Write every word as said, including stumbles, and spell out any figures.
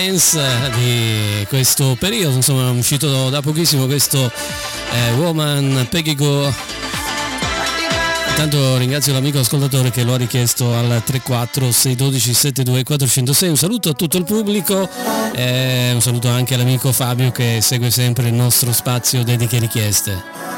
di questo periodo, insomma, è uscito da pochissimo questo eh, Woman Peggy Gou. Intanto ringrazio l'amico ascoltatore che lo ha richiesto al tre quattro sei uno due sette due quattro zero sei. Un saluto a tutto il pubblico, eh, un saluto anche all'amico Fabio che segue sempre il nostro spazio dediche richieste.